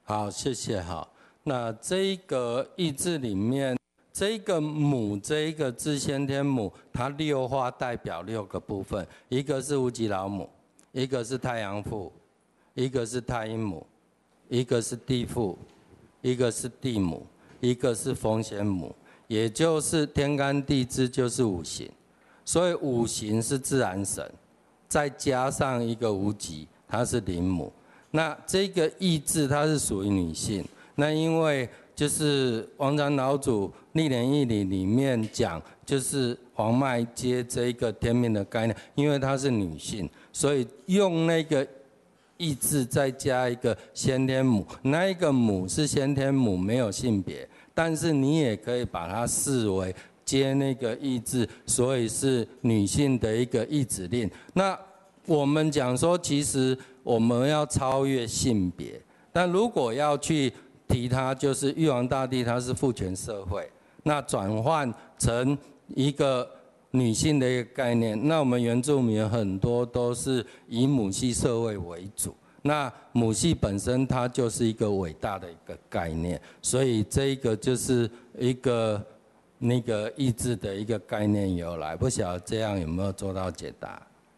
好，谢谢。好，那这一个意志里面，这一个母，这一个字先天母，它六画代表六个部分，一个是无极老母，一个是太阳父，一个是太阴母，一个是地父，一个是地母，一个是风仙母，也就是天干地支就是五行，所以五行是自然神，再加上一个无极，它是灵母。那这个意志它是属于女性，那因为就是王禅老祖历年义理里面讲，就是黄脉接这个天命的概念，因为它是女性，所以用那个意志再加一个先天母，那一个母是先天母，没有性别，但是你也可以把它视为接那个意志，所以是女性的一个意志令。那我们讲说，其实我们要超越性别，但如果要去提它，就是玉皇大帝他是父权社会，那转换成一个女性的一个概念，那我们原住民很多都是以母系社会为主，那母系本身它就是一个伟大的一个概念，所以这一个就是一个那个意志的一个概念由来，不晓得这样有没有做到解答？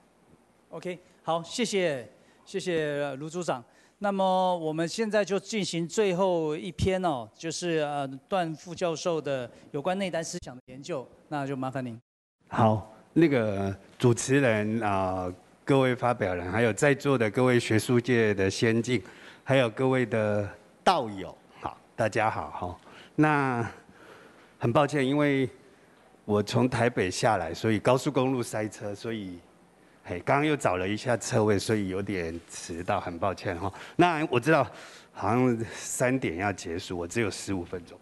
OK， 好，谢谢卢组长。那么我们现在就进行最后一篇哦，就是段副教授的有关内丹思想的研究，那就麻烦您。 好，那个主持人各位发表人，还有在座的各位学术界的先进，还有各位的道友，好，大家好哈。那很抱歉，因为我从台北下来，所以高速公路塞车，所以刚刚又找了一下车位，所以有点迟到，很抱歉哈。那我知道好像3点要结束，我只有15分钟。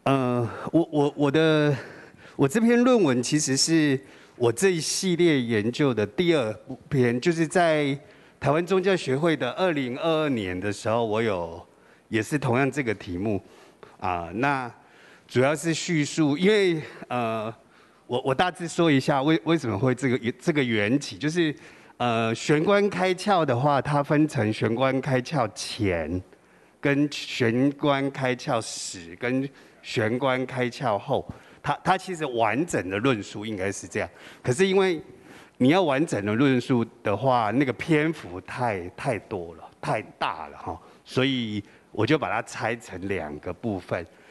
我这篇论文其实是我这一系列研究的第2篇，就是在台湾宗教协会的2022年的时候，我有也是同样这个题目那主要是叙述，因为我大致说一下为什么会这个缘起，就是玄关开窍的话，它分成玄关开窍前、跟玄关开窍时、跟玄关开窍后。它其实完整的论述应该是这样，可是因为你要完整的论述的话，那个篇幅太多了，太大了哈，所以我就把它拆成2个部分。